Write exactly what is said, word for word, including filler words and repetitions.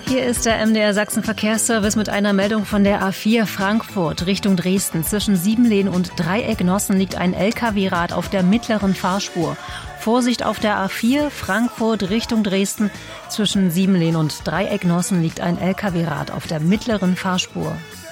Hier ist der M D R Sachsen Verkehrsservice mit einer Meldung von der A vier Frankfurt Richtung Dresden. Zwischen Siebenlehn und Dreiecknossen liegt ein L K W-Rad auf der mittleren Fahrspur. Vorsicht auf der A vier Frankfurt Richtung Dresden. Zwischen Siebenlehn und Dreiecknossen liegt ein L K W-Rad auf der mittleren Fahrspur.